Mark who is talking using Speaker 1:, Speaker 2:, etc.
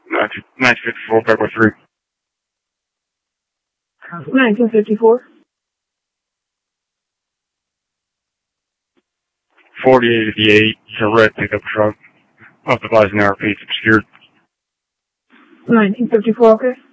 Speaker 1: 1954, back by 3.
Speaker 2: 1954.
Speaker 1: 4888, it's a red pickup truck. Up the Eisenhower Pete's obscured.
Speaker 2: 1954, okay.